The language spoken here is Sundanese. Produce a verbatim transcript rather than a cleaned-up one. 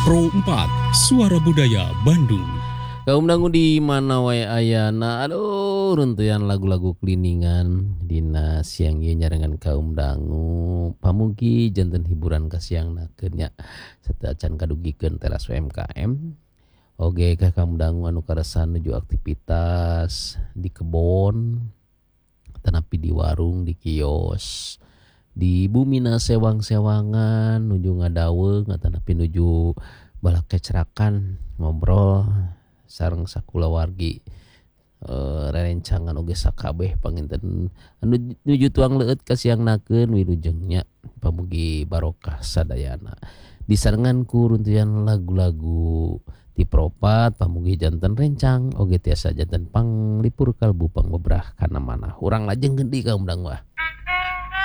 Pro empat, Suara Budaya Bandung. Kaum dangu di mana wae ayana, aduh runtuyan lagu-lagu kliningan dina siang ieu nyarengan kaum dangu pamugi janten hiburan ka siangnakeun nya sarta acan kadugikeun teras U M K M. Oge ka kaum dangu anu karasan nuju aktivitas di kebon, tanapi di warung, di kios, di bumina sewang-sewangan nuju ngadaweung tanapi nuju balak kecerakan ngobrol sareng sakulawargi e, rerencangan oge sakabeh panginten anu nuju tuang leueut ka siangnakeun wilujengnya pamugi barokah sadayana disarengan ku runtuyan lagu-lagu ti propat pamugi janten rencang oge tiasa janten panglipur kalbu pangbebrah kana manah urang lajeng geundi kaum dangu.